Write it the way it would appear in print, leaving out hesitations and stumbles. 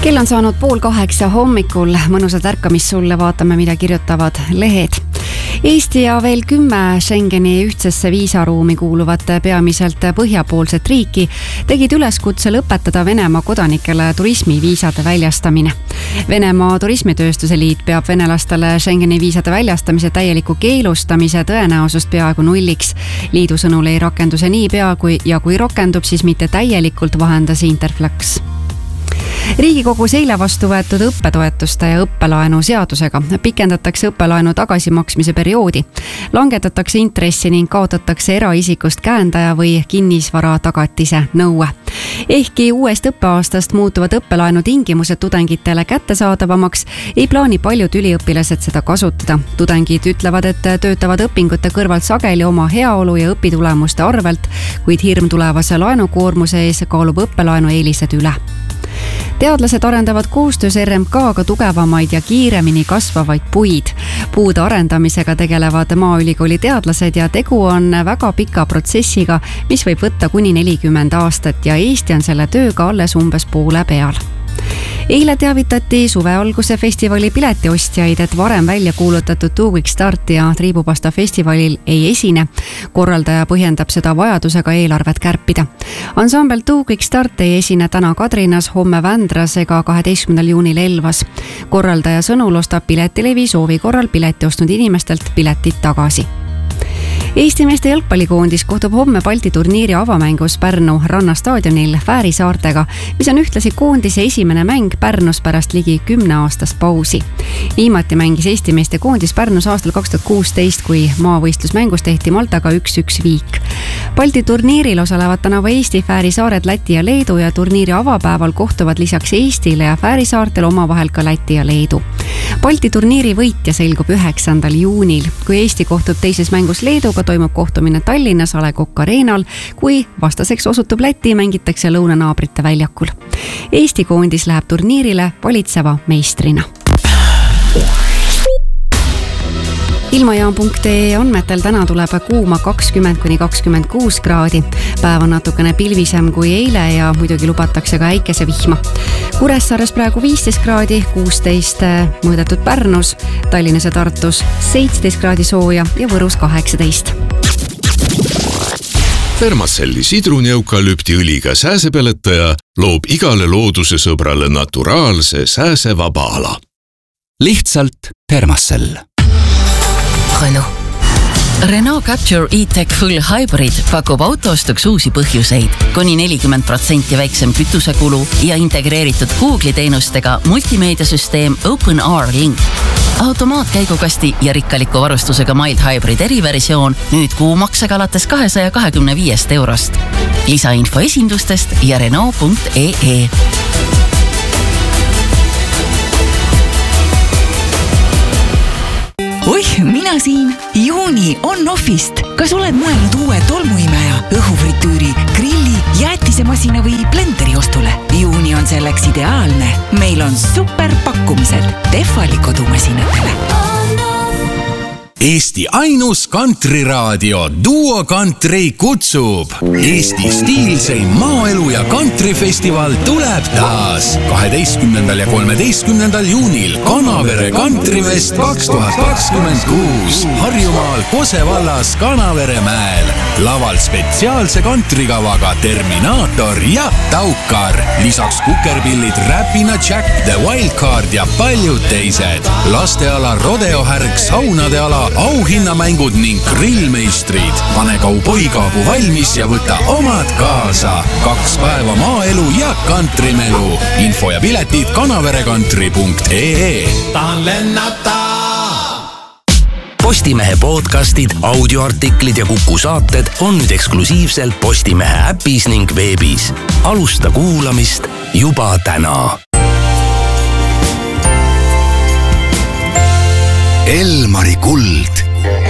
Kell on saanud 7:30 hommikul, mõnusat ärkamist sulle, vaatame, mida kirjutavad lehed. Eesti ja veel 10 Schengeni ühtsesse viisaruumi kuuluvat peamiselt põhjapoolset riiki tegid üleskutse lõpetada Venemaa kodanikele turismiviisade väljastamine. Venemaa turismitööstuse liit peab venelastele Schengeni viisade väljastamise täieliku keelustamise tõenäosust peaaegu nulliks. Liidu sõnul ei rakendu see niipea kui rakendub, siis mitte täielikult, vahendas Interflex. Riigikogus eile vastu võetud õppetoetuste ja õppelaenu seadusega pikendatakse õppelaenu tagasimaksmise perioodi, langetatakse intressi ning kaotatakse eraisikust käendaja või kinnisvara tagatise nõue. Ehkki uuest õppeaastast muutuvad õppelaenu tingimused tudengitele kättesaadavamaks, ei plaani paljud üliõpilased seda kasutada. Tudengid ütlevad, et töötavad õpingute kõrvalt sageli oma heaolu ja õpitulemuste arvelt, kuid hirm tulevase laenukoormuse ees kaalub õppelaenu eelised üle. Teadlased arendavad koostöös RMK-ga tugevamaid ja kiiremini kasvavaid puid. Puude arendamisega tegelevad Maaülikooli teadlased ja tegu on väga pika protsessiga, mis võib võtta kuni 40 aastat ja Eesti on selle tööga alles umbes poole peal. Eile teavitati suvealguse festivali piletiostjaid, et varem välja kuulutatud Two Week Start ja Triibupasta festivalil ei esine. Korraldaja põhjendab seda vajadusega eelarvet kärpida. Ansambel Two Week Start ei esine täna Kadrinas, homme Vändras ega 12. juunil Elvas. Korraldaja sõnul ostab Piletilevi soovi korral pileti ostnud inimestelt piletid tagasi. Eesti meeste jalgpallikoondis kohtub homme Balti turniiri avamängus Pärnu rannastaadionil Fääri saartega, mis on ühtlasi koondise esimene mäng Pärnus pärast ligi 10 aastast pausi. Viimati mängis Eesti meeste koondis Pärnus aastal 2016, kui maavõistlusmängus tehti Maltaga 1-1 viik. Balti turniiril osalevad tänavu Eesti, Fääri saared, Läti ja Leedu ja turniiri avapäeval kohtuvad lisaks Eestile ja Fääri saartel omavahel ka Läti ja Leedu. Balti turniiri võitja selgub 9. juunil. Kui Eesti kohtub teises mängus Leeduga, toimub kohtumine Tallinnas A. Le Coq Arenal, kui vastaseks osutub Läti, mängitakse lõunanaabrite väljakul. Eesti koondis läheb turniirile valitseva meistrina. Ilmajaam.ee andmetel täna tuleb kuuma 20–26 kraadi. Päev on natukene pilvisem kui eile ja muidugi lubatakse ka äikesevihma. Kuressaares praegu 15 kraadi, 16 mõõdetud Pärnus, Tallinnas ja Tartus 17 kraadi sooja ja Võrus 18. Thermacelli sidruni-eukalüptiõliga sääsepeletaja loob igale looduse sõbrale naturaalse sääsevaba ala. Lihtsalt Thermacell. Renault Capture E-Tech Full Hybrid pakub autoostuks uusi põhjuseid, kuni 40% väiksem kütusekulu ja integreeritud Google'i teenustega multimeediasüsteem OpenR Link. Automaatkäigukasti ja rikkaliku varustusega Mild Hybrid eriversioon nüüd kuumaksega alates 225 eurost. Lisainfo esindustest ja Renault.ee. Oih, mina siin. Juuni on Offist. Kas oled mõelnud uue tolmuimeja, õhufritüüri, grilli, jäätisemasina või blenderi ostule? Juuni on selleks ideaalne. Meil on super pakkumised Tehvali kodumasinatele. Eesti ainus kantriradio Duo Country kutsub. Eesti stiilseim maaelu ja kantrifestival tuleb taas 12. ja 13. juunil Kanavere Kantrifest 2026 Harjumaal Kose vallas Kanavere mäel. Laval spetsiaalse kantrikavaga Terminaator ja Taukar. Lisaks kukerpillid Räpina Jack, The Wildcard ja paljud teised. Lasteala rodeohärg, saunade ala, auhinnamängud ning grillmeistrid. Pane kauboikaabu valmis ja võta omad kaasa. 2 päeva maaelu ja kantrimelu. Info ja piletid kanaverekantri.ee. Tahan lennata! Postimehe podcastid, audioartiklid ja Kuku saated on nüüd eksklusiivselt Postimehe äpis ning veebis. Alusta kuulamist juba täna. Elmari kuld.